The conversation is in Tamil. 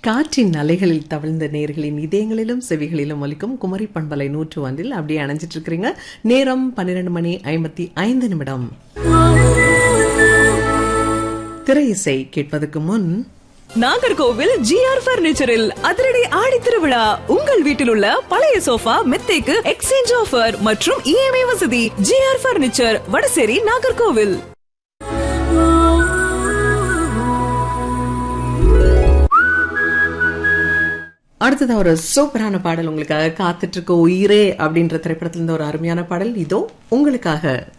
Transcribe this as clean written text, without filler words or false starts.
காற்றின் அலைகளில் தவிழ்ந்த நேர்களின் இதயங்களிலும் செவிகளிலும் ஒலிக்கும் குமரி பண்பலை 101 அப்படியே அணைஞ்சிட்டு இருக்கிறீங்க. நேரம் 12:55. திரை இசை கேட்பதற்கு முன் நாகர்கோவில் GR பர்னிச்சரில் அதிரடி ஆடி திருவிழா. உங்கள் வீட்டில் உள்ள பழைய சோஃபா மெத்தைக்கு எக்ஸ்சேஞ்ச் ஆஃபர் மற்றும் EMI வசதி. GR furniture, Vadasery, Nagercoil. அடுத்தது ஒரு சூப்பரான பாடல் உங்களுக்காக காத்துட்டு இருக்க. உயிரே அப்படின்ற திரைப்படத்திலிருந்து ஒரு அருமையான பாடல் இதோ உங்களுக்காக.